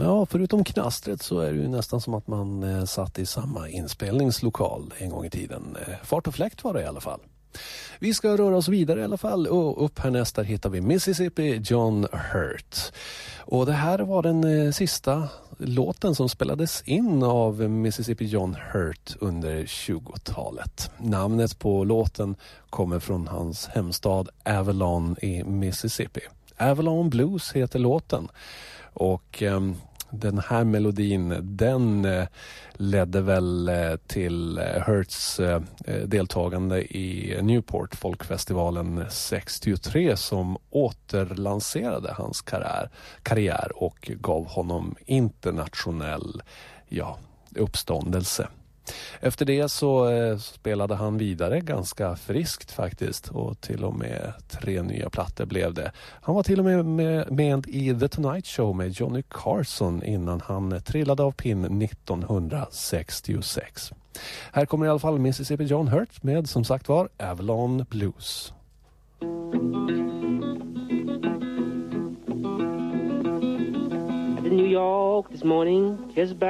Ja, förutom knastret så är det ju nästan som att man satt i samma inspelningslokal en gång i tiden. Fart och fläkt var det i alla fall. Vi ska röra oss vidare i alla fall, och upp härnäst där hittar vi Mississippi John Hurt. Och det här var den sista låten som spelades in av Mississippi John Hurt under 20-talet. Namnet på låten kommer från hans hemstad Avalon i Mississippi. Avalon Blues heter låten, och den här melodin, den ledde väl till Hurts deltagande i Newport folkfestivalen 63, som återlanserade hans karriär och gav honom internationell uppståndelse. Efter det så spelade han vidare ganska friskt faktiskt, och till och med 3 nya plattor blev det. Han var till och med i The Tonight Show med Johnny Carson innan han trillade av pinn 1966. Här kommer i alla fall Mississippi John Hurt med, som sagt var, Avalon Blues. New York this morning, just